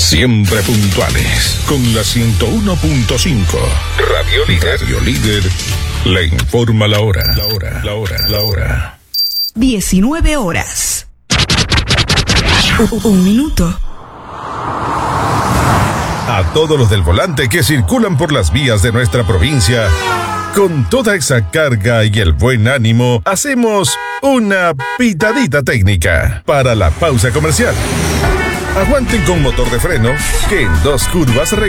Siempre puntuales. Con la 101.5. Radio Líder. Radio Líder le informa la hora. La hora. 19 horas. Un minuto. A todos los del volante que circulan por las vías de nuestra provincia, con toda esa carga y el buen ánimo, hacemos una pitadita técnica para la pausa comercial. Aguanten con motor de freno, que en 2 curvas